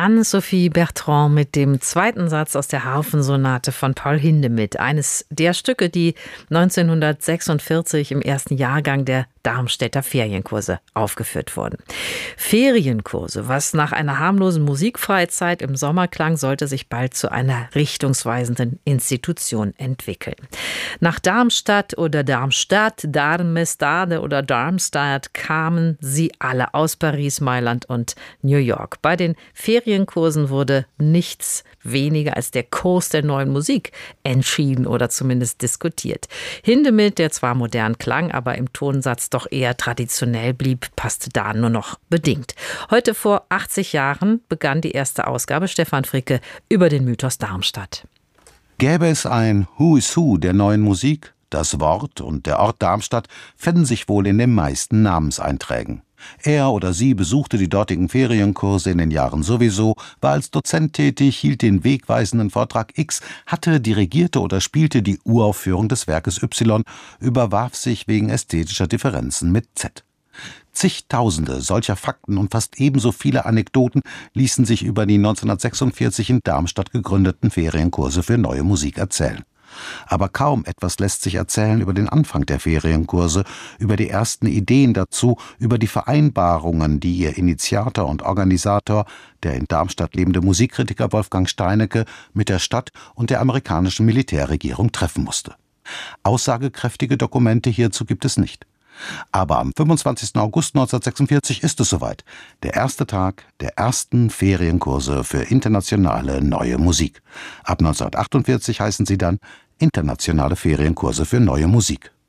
Anne-Sophie Bertrand mit dem zweiten Satz aus der Harfensonate von Paul Hindemith. Eines der Stücke, die 1946 im ersten Jahrgang der Darmstädter Ferienkurse aufgeführt wurden. Ferienkurse, was nach einer harmlosen Musikfreizeit im Sommer klang, sollte sich bald zu einer richtungsweisenden Institution entwickeln. Nach Darmstadt oder Darmstadt, Darmestade oder Darmstadt kamen sie alle aus Paris, Mailand und New York. Bei den Ferienkursen wurde nichts weniger als der Kurs der neuen Musik entschieden oder zumindest diskutiert. Hindemith, der zwar modern klang, aber im Tonsatz doch eher traditionell blieb, passte da nur noch bedingt. Heute vor 80 Jahren begann die erste Ausgabe. Stefan Fricke über den Mythos Darmstadt. Gäbe es ein Who is Who der neuen Musik? Das Wort und der Ort Darmstadt fänden sich wohl in den meisten Namenseinträgen. Er oder sie besuchte die dortigen Ferienkurse in den Jahren sowieso, war als Dozent tätig, hielt den wegweisenden Vortrag X, dirigierte oder spielte die Uraufführung des Werkes Y, überwarf sich wegen ästhetischer Differenzen mit Z. Zigtausende solcher Fakten und fast ebenso viele Anekdoten ließen sich über die 1946 in Darmstadt gegründeten Ferienkurse für neue Musik erzählen. Aber kaum etwas lässt sich erzählen über den Anfang der Ferienkurse, über die ersten Ideen dazu, über die Vereinbarungen, die ihr Initiator und Organisator, der in Darmstadt lebende Musikkritiker Wolfgang Steinecke, mit der Stadt und der amerikanischen Militärregierung treffen musste. Aussagekräftige Dokumente hierzu gibt es nicht. Aber am 25. August 1946 ist es soweit. Der erste Tag der ersten Ferienkurse für internationale neue Musik. Ab 1948 heißen sie dann Internationale Ferienkurse für neue Musik.